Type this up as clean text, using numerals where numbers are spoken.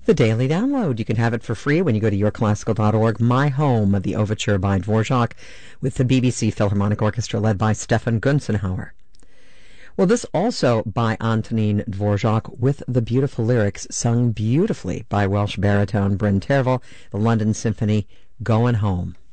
The Daily Download. You can have it for free when you go to yourclassical.org. My Home, the overture by Dvorak, with the BBC Philharmonic Orchestra led by Stefan Gunzenhauer. Well, this also by Antonin Dvorak with the beautiful lyrics sung beautifully by Welsh baritone Bryn Terfel, the London Symphony, Goin' Home.